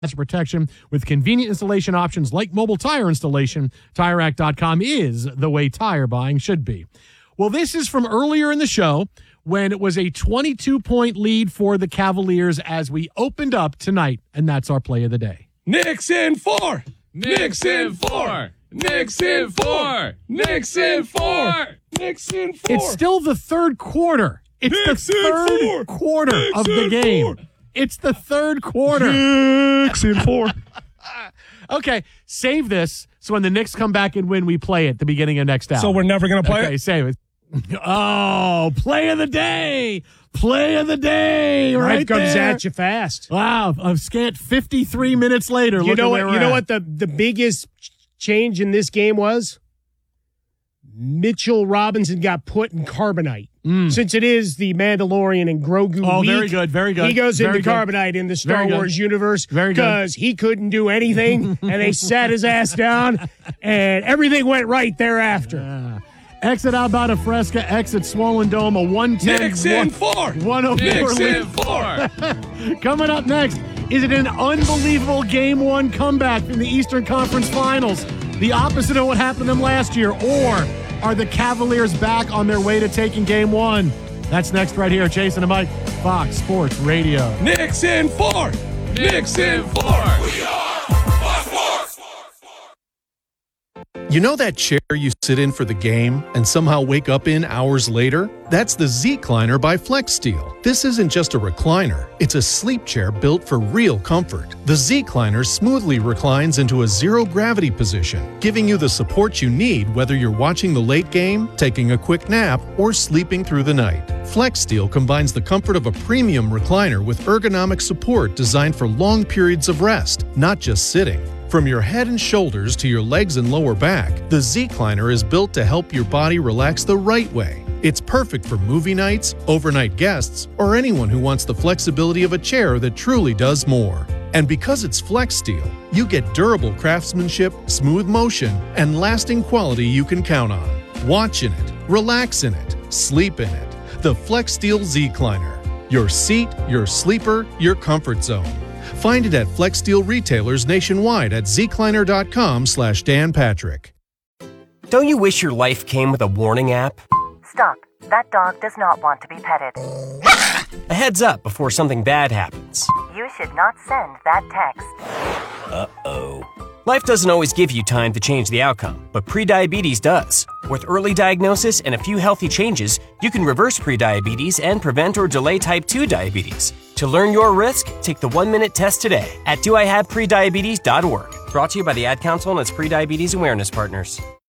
protection with convenient installation options like mobile tire installation. TireRack.com is the way tire buying should be. Well, this is from earlier in the show when it was a 22-point lead for the Cavaliers as we opened up tonight, and that's our play of the day. Knicks in 4. Knicks in 4. Knicks in 4. Knicks in 4. Knicks in 4. It's still the third quarter. It's Knicks the third quarter Knicks of the game. 4. It's the third quarter. Knicks in 4. Okay, save this so when the Knicks come back and win, we play it at the beginning of next hour. So we're never going to play Okay, it? save it. Oh, play of the day. Play of the day. Right Life comes there. at you fast. Wow, a scant 53 minutes later. You know what the biggest change in this game was? Mitchell Robinson got put in carbonite. Since it is the Mandalorian and Grogu Oh, week, very good, very good. he goes Very into good. carbonite in the Star Very good. Wars universe Very good. because he couldn't do anything, and they sat his ass down, and everything went right thereafter. Exit Albata Fresca, exit Swollen Dome, a 110. Knicks in 4. 104 Knicks lead. in 4. Coming up next, is it an unbelievable Game 1 comeback in the Eastern Conference Finals? The opposite of what happened to them last year, or are the Cavaliers back on their way to taking Game 1? That's next right here. Jason and Mike, Fox Sports Radio. Knicks in 4. Knicks in 4. We are Fox Sports. You know that chair you sit in for the game and somehow wake up in hours later? That's the Z-Cliner by FlexSteel. This isn't just a recliner, it's a sleep chair built for real comfort. The Z-Cliner smoothly reclines into a zero-gravity position, giving you the support you need whether you're watching the late game, taking a quick nap, or sleeping through the night. FlexSteel combines the comfort of a premium recliner with ergonomic support designed for long periods of rest, not just sitting. From your head and shoulders to your legs and lower back, the Z-Cliner is built to help your body relax the right way. It's perfect for movie nights, overnight guests, or anyone who wants the flexibility of a chair that truly does more. And because it's FlexSteel, you get durable craftsmanship, smooth motion, and lasting quality you can count on. Watch in it, relax in it, sleep in it. The FlexSteel Z-Cliner. Your seat, your sleeper, your comfort zone. Find it at FlexSteel retailers nationwide at zcliner.com/Dan Patrick. Don't you wish your life came with a warning app? Stop. That dog does not want to be petted. A heads up before something bad happens. You should not send that text. Uh-oh. Life doesn't always give you time to change the outcome, but prediabetes does. With early diagnosis and a few healthy changes, you can reverse prediabetes and prevent or delay type 2 diabetes. To learn your risk, take the 1-minute test today at doihaveprediabetes.org. Brought to you by the Ad Council and its prediabetes awareness partners.